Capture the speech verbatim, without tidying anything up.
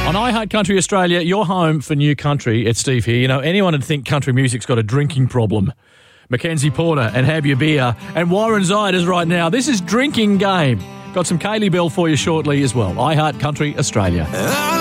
On iHeart Country Australia, your home for new country. It's Steve here. You know, anyone would think country music's got a drinking problem. Mackenzie Porter and Have Your Beer and Warren Ziders right now. This is Drinking Game. Got some Kaylee Bell for you shortly as well. iHeart Country Australia.